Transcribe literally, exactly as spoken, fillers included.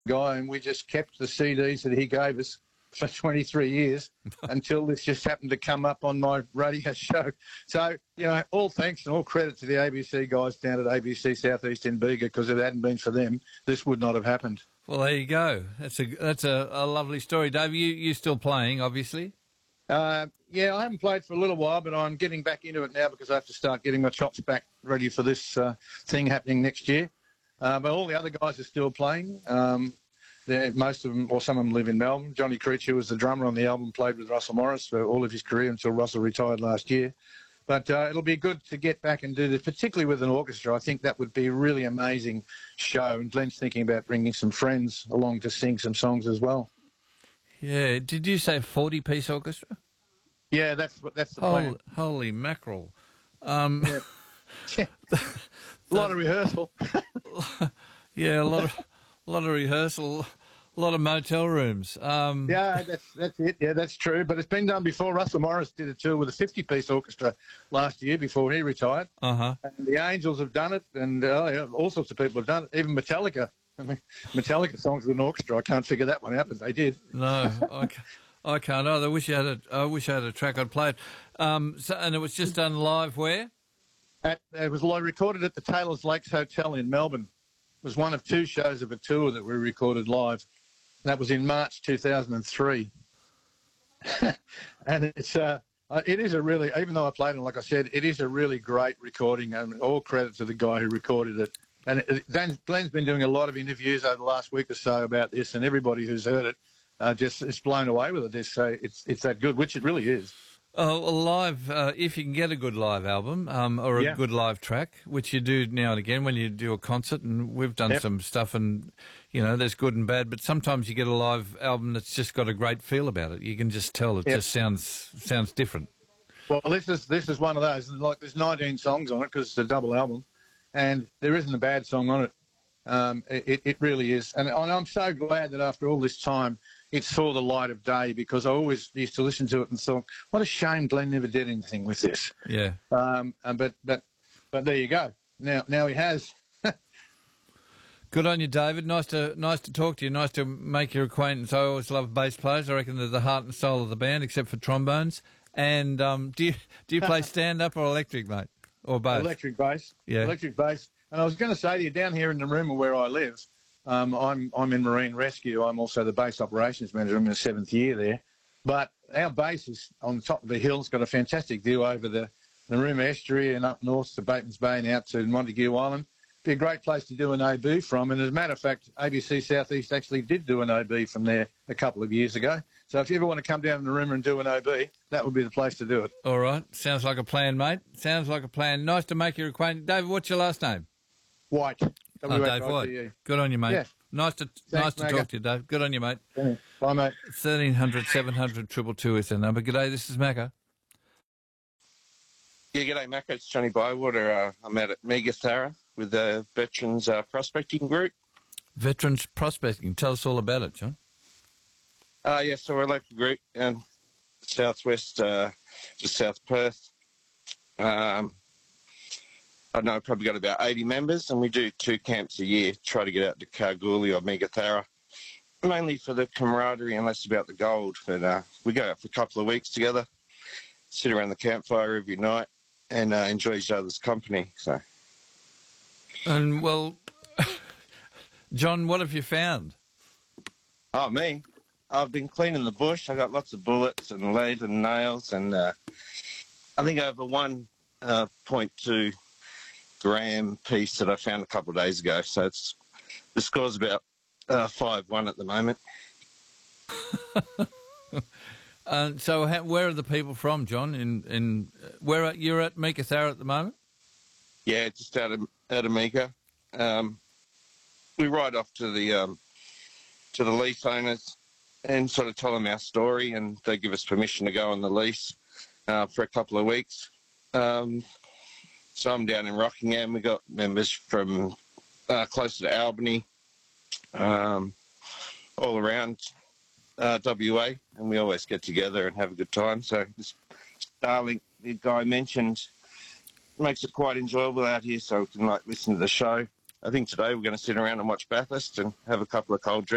guy, and we just kept the C Ds that he gave us for twenty-three years until this just happened to come up on my radio show. So, you know, all thanks and all credit to the A B C guys down at A B C Southeast in Bega, because if it hadn't been for them, this would not have happened. Well, there you go. That's a that's a, a lovely story, Dave. You you still playing, obviously? Uh, yeah, I haven't played for a little while, but I'm getting back into it now because I have to start getting my chops back ready for this uh, thing happening next year. Uh, but all the other guys are still playing. Um, most of them, or some of them, live in Melbourne. Johnny Creech, who was the drummer on the album, played with Russell Morris for all of his career until Russell retired last year. But uh, it'll be good to get back and do this, particularly with an orchestra. I think that would be a really amazing show. And Glenn's thinking about bringing some friends along to sing some songs as well. Yeah. Did you say forty-piece orchestra? Yeah, that's that's the holy, plan. Holy mackerel. Um, yeah. A lot of rehearsal. Yeah, a lot of a lot of rehearsal, a lot of motel rooms. Um, yeah, that's that's it. Yeah, that's true. But it's been done before. Russell Morris did a tour with a fifty-piece orchestra last year before he retired. Uh-huh. And the Angels have done it, and uh, yeah, all sorts of people have done it. Even Metallica. I mean, Metallica songs with an orchestra. I can't figure that one out, but they did. No, I can't. I can't either. I wish I had a. I wish I had a track I'd played. Um, so, and it was just done live where? At, it was recorded at the Taylor's Lakes Hotel in Melbourne. It was one of two shows of a tour that we recorded live. That was in March two thousand three. And it's uh, it is a really, even though I played it, like I said, it is a really great recording, and all credit to the guy who recorded it. And it, it, Glenn's been doing a lot of interviews over the last week or so about this, and everybody who's heard it uh, just is blown away with it. They say it's it's that good, which it really is. Oh, a live, uh, if you can get a good live album um, or a yeah. good live track, which you do now and again when you do a concert, and we've done yep. some stuff, and, you know, there's good and bad, but sometimes you get a live album that's just got a great feel about it. You can just tell it yep. just sounds sounds different. Well, this is this is one of those. Like, there's nineteen songs on it because it's a double album, and there isn't a bad song on it. Um, it, it really is. And I'm so glad that after all this time, it saw the light of day, because I always used to listen to it and thought, what a shame Glenn never did anything with this. Yeah. Um, but but but there you go. Now now he has. Good on you, David. Nice to nice to talk to you. Nice to make your acquaintance. I always love bass players. I reckon they're the heart and soul of the band, except for trombones. And um, do you do you play stand up or electric, mate, or both? Electric bass. Yeah. Electric bass. And I was going to say to you, down here in the room where I live, um, I'm I'm in Marine Rescue. I'm also the base operations manager. I'm in the seventh year there. But our base is on the top of the hill. It's got a fantastic view over the Narooma Estuary and up north to Batemans Bay and out to Montague Island. Be a great place to do an O B from. And as a matter of fact, A B C Southeast actually did do an O B from there a couple of years ago. So if you ever want to come down to Narooma and do an O B, that would be the place to do it. All right. Sounds like a plan, mate. Sounds like a plan. Nice to make your acquaintance. David, what's your last name? White. Oh, Dave White. Good on you, mate. Yeah. Nice to Thanks, nice to Maggie. talk to you, Dave. Good on you, mate. Yeah. Bye, mate. thirteen hundred, seven hundred, two two two is the number. G'day, this is Macca. Yeah, g'day, Macca. It's Johnny Bywater. Uh, I'm out at Megathara with the Veterans uh, Prospecting Group. Veterans Prospecting. Tell us all about it, John. Uh, yeah, so we're a local group in southwest, uh, just South Perth. Um, I don't know, I've probably got about eighty members, and we do two camps a year, try to get out to Kalgoorlie or Megathara, mainly for the camaraderie and less about the gold. But uh, we go out for a couple of weeks together, sit around the campfire every night, and uh, enjoy each other's company. So, And, well, John, what have you found? Oh, me? I've been cleaning the bush. I got lots of bullets and lead and nails, and uh, I think over one uh, point two gram piece that I found a couple of days ago. So it's the score's about uh, five one at the moment. uh, so how, where are the people from, John? In in uh, where are, you're at Megathara at the moment? Yeah, just out of out of Mika. Um, we ride off to the um, to the lease owners and sort of tell them our story, and they give us permission to go on the lease uh, for a couple of weeks. Um, so I'm down in Rockingham. We got members from uh, closer to Albany, um, all around uh, W A, and we always get together and have a good time. So this Starlink, the guy mentioned, makes it quite enjoyable out here, so we can like listen to the show. I think today we're going to sit around and watch Bathurst and have a couple of cold drinks.